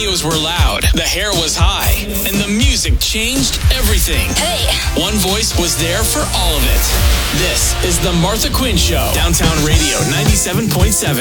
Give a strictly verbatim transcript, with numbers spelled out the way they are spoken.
Radios were loud, the hair was high, and the music changed everything. Hey! One voice was there for all of it. This is The Martha Quinn Show. Downtown Radio ninety-seven point seven.